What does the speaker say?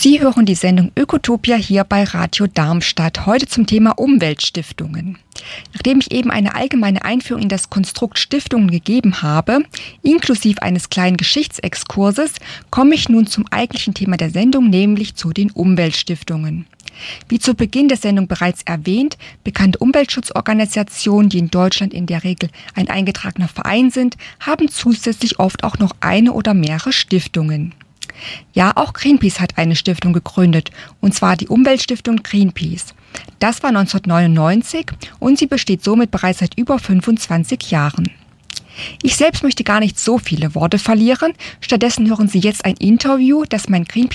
Sie hören die Sendung Ökotopia hier bei Radio Darmstadt, heute zum Thema Umweltstiftungen. Nachdem ich eben eine allgemeine Einführung in das Konstrukt Stiftungen gegeben habe, inklusive eines kleinen Geschichtsexkurses, komme ich nun zum eigentlichen Thema der Sendung, nämlich zu den Umweltstiftungen. Wie zu Beginn der Sendung bereits erwähnt, bekannte Umweltschutzorganisationen, die in Deutschland in der Regel ein eingetragener Verein sind, haben zusätzlich oft auch noch eine oder mehrere Stiftungen. Ja, auch Greenpeace hat eine Stiftung gegründet, und zwar die Umweltstiftung Greenpeace. Das war 1999 und sie besteht somit bereits seit über 25 Jahren. Ich selbst möchte gar nicht so viele Worte verlieren, stattdessen hören Sie jetzt ein Interview, das mein Greenpeace